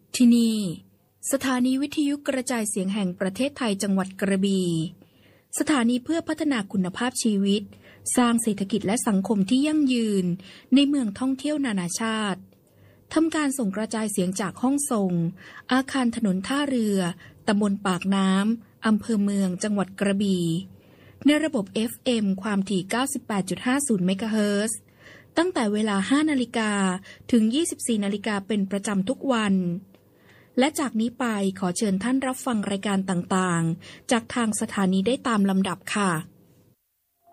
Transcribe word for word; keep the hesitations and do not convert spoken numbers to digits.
ที่นี่สถานีวิทยุกระจายเสียงแห่งประเทศไทยจังหวัดกระบี่สถานีเพื่อพัฒนาคุณภาพชีวิตสร้างเศรษฐกิจและสังคมที่ยั่งยืนในเมืองท่องเที่ยวนานาชาติทำการส่งกระจายเสียงจากห้องส่งอาคารถนนท่าเรือตำบลปากน้ำอำเภอเมืองจังหวัดกระบี่ในระบบ เอฟ เอ็ม ความถี่ เก้าสิบแปดจุดห้าศูนย์ เมกะเฮิรตซ์ตั้งแต่เวลา ห้านาฬิกาถึง ยี่สิบสี่นาฬิกาเป็นประจำทุกวันและจากนี้ไปขอเชิญท่านรับฟังรายการต่างๆจากทางสถานีได้ตามลำดับค่ะ